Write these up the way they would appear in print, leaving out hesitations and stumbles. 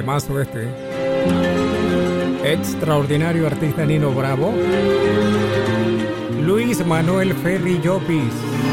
Temazo este. Extraordinario artista Nino Bravo. Luis Manuel Ferri Llopis.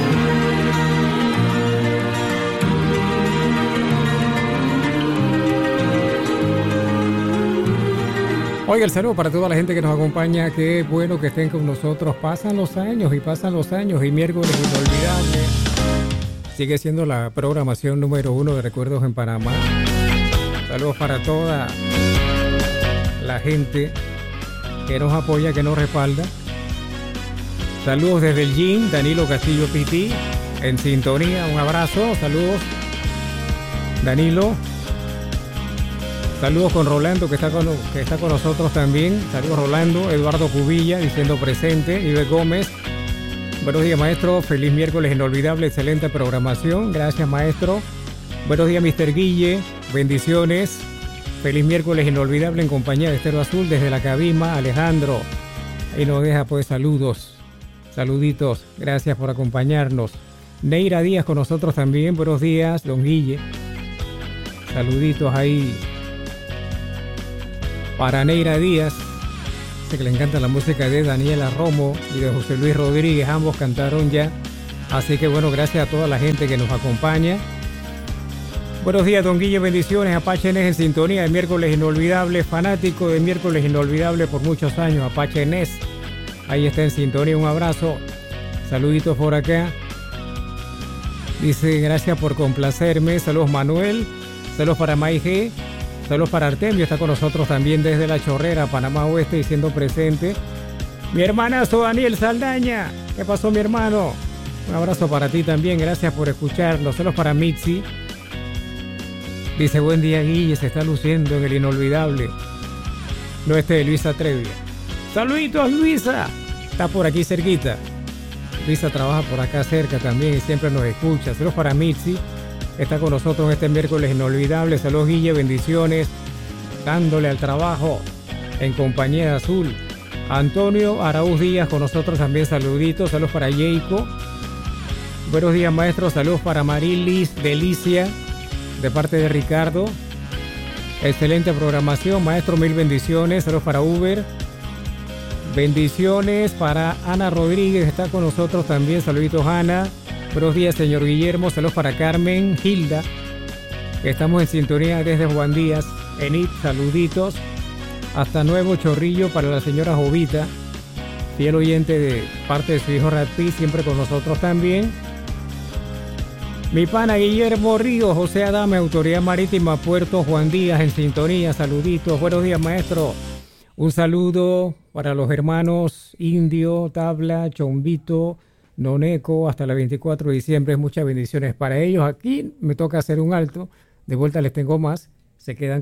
Oiga, el saludo para toda la gente que nos acompaña. Qué bueno que estén con nosotros. Pasan los años y miércoles inolvidable. Sigue siendo la programación número 1 de Recuerdos en Panamá. Saludos para toda la gente que nos apoya, que nos respalda. Saludos desde el gym, Danilo Castillo Piti, en sintonía. Un abrazo, saludos, Danilo. Saludos con Rolando, que está con nosotros también. Saludos, Rolando. Eduardo Cubilla, diciendo presente. Ibe Gómez. Buenos días, maestro. Feliz miércoles inolvidable. Excelente programación. Gracias, maestro. Buenos días, Mr. Guille. Bendiciones. Feliz miércoles inolvidable en compañía de Estero Azul desde la Cabima. Alejandro. Ahí nos deja pues saludos. Saluditos. Gracias por acompañarnos. Neira Díaz con nosotros también. Buenos días, don Guille. Saluditos ahí para Neira Díaz. Sé que le encanta la música de Daniela Romo y de José Luis Rodríguez. Ambos cantaron ya. Así que bueno, gracias a toda la gente que nos acompaña. Buenos días, don Guille, bendiciones. Apache Nes en sintonía de miércoles inolvidable. Fanático de miércoles inolvidable por muchos años. Apache Nes. Ahí está en sintonía. Un abrazo. Saluditos por acá. Dice, gracias por complacerme. Saludos, Manuel. Saludos para Maige. Saludos para Artemio, está con nosotros también desde La Chorrera, Panamá Oeste, y siendo presente. Mi hermanazo Daniel Saldaña. ¿Qué pasó, mi hermano? Un abrazo para ti también, gracias por escucharnos. Saludos para Mitzi. Dice, buen día, Guille, se está luciendo en el inolvidable. No este de Luisa Trevia. Saluditos, Luisa. Está por aquí cerquita. Luisa trabaja por acá cerca también y siempre nos escucha. Saludos para Mitzi. Está con nosotros este miércoles inolvidable. Saludos, Guille, bendiciones. Dándole al trabajo en compañía de Azul. Antonio Araúz Díaz con nosotros también. Saluditos. Saludos para Yeiko. Buenos días, maestro. Saludos para Marilis Delicia de parte de Ricardo. Excelente programación, maestro. Mil bendiciones. Saludos para Uber. Bendiciones para Ana Rodríguez. Está con nosotros también. Saluditos, Ana. Buenos días, señor Guillermo. Saludos para Carmen Hilda. Estamos en sintonía desde Juan Díaz. Enid, saluditos. Hasta Nuevo Chorrillo para la señora Jovita, fiel oyente de parte de su hijo Ratpi, siempre con nosotros también. Mi pana Guillermo Ríos, José Adame, Autoridad Marítima, Puerto Juan Díaz, en sintonía. Saluditos. Buenos días, maestro. Un saludo para los hermanos Indio, Tabla, Chombito, Noneco, hasta el 24 de diciembre. Muchas bendiciones para ellos. Aquí me toca hacer un alto. De vuelta les tengo más. Se quedan